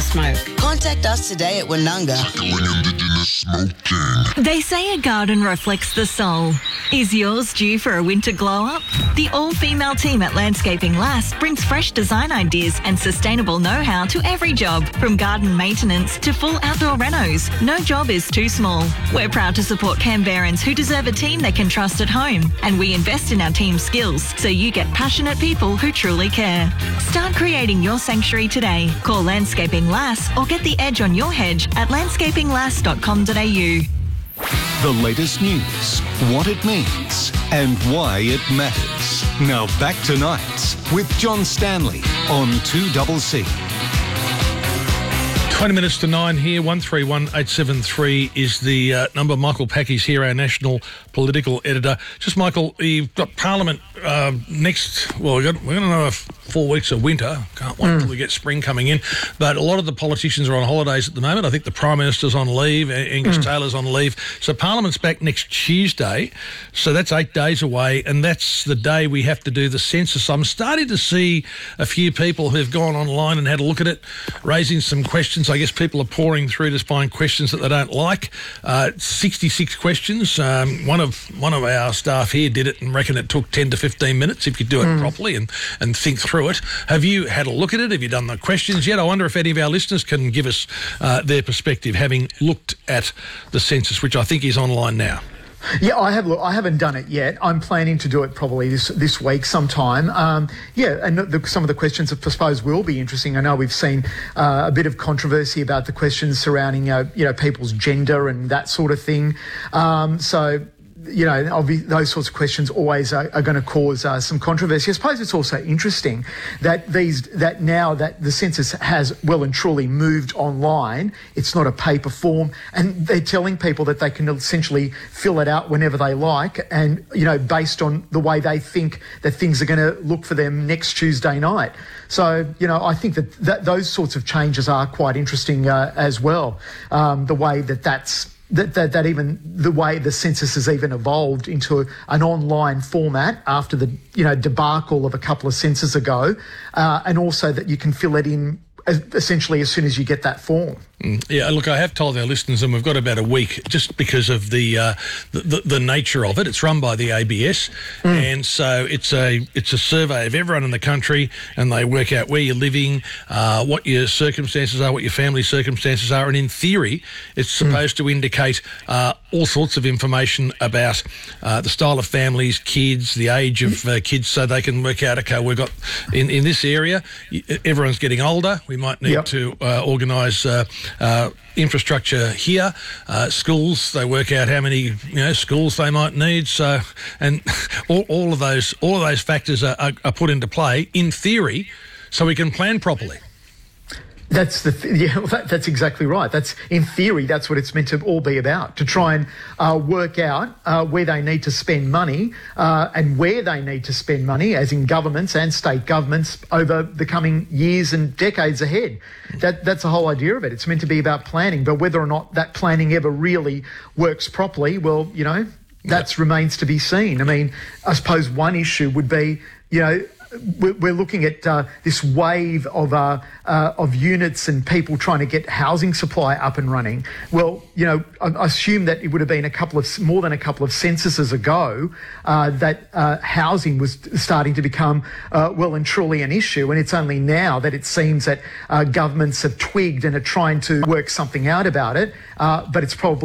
smoke. Contact us today at Woonunga. They say a garden reflects the soul. Is yours due for a winter glow-up? The all-female team at Landscaping Lass brings fresh design ideas and sustainable know-how to every job, from garden maintenance to full outdoor renos. No job is too small. We're proud to support Canberrans who deserve a team they can trust at home, and we invest in our team's skills so you get passionate people who truly care. Start creating your sanctuary today. Call Landscaping Lass or get the edge on your hedge at landscapinglass.com.au. The latest news, what it means and why it matters. Now back to Nights with John Stanley on 2CC. 20 minutes to 9 here. 131873 is the number. Michael Packy's here, our national political editor. Just, Michael, you've got Parliament next. Well, we're going to know 4 weeks of winter. Can't wait until we get spring coming in. But a lot of the politicians are on holidays at the moment. I think the Prime Minister's on leave. Angus Taylor's on leave. So Parliament's back next Tuesday. So that's 8 days away. And that's the day we have to do the census. I'm starting to see a few people who've gone online and had a look at it, raising some questions. I guess people are pouring through to find questions that they don't like. 66 questions. One of our staff here did it and reckon it took 10 to 15 minutes if you do it properly and think through it. Have you had a look at it? Have you done the questions yet? I wonder if any of our listeners can give us their perspective, having looked at the census, which I think is online now. Yeah, I have. Look, I haven't done it yet. I'm planning to do it probably this week sometime. Some of the questions, I suppose, will be interesting. I know we've seen a bit of controversy about the questions surrounding, people's gender and that sort of thing. Those sorts of questions always are going to cause some controversy. I suppose it's also interesting that now that the census has well and truly moved online, it's not a paper form, and they're telling people that they can essentially fill it out whenever they like, and based on the way they think that things are going to look for them next Tuesday night. So I think that those sorts of changes are quite interesting as well. The way that even the way the census has even evolved into an online format after the debacle of a couple of censuses ago, and also that you can fill it in essentially as soon as you get that form. Yeah, look, I have told our listeners, and we've got about a week, just because of the nature of it. It's run by the ABS, and so it's a survey of everyone in the country, and they work out where you're living, what your circumstances are, what your family circumstances are, and in theory, it's supposed to indicate all sorts of information about the style of families, kids, the age of kids, so they can work out, okay, we've got in this area, everyone's getting older. We might need to organise infrastructure here, schools. They work out how many schools they might need. So, and all of those factors are put into play in theory, so we can plan properly. That's that's exactly right. That's in theory. That's what it's meant to all be about, to try and work out where they need to spend money and where they need to spend money, as in governments and state governments, over the coming years and decades ahead. That's the whole idea of it. It's meant to be about planning, but whether or not that planning ever really works properly, well, that remains to be seen. I mean, I suppose one issue would be, we're looking at this wave of units and people trying to get housing supply up and running. Well, I assume that it would have been more than a couple of censuses ago that housing was starting to become well and truly an issue, and it's only now that it seems that governments have twigged and are trying to work something out about it. But it's probably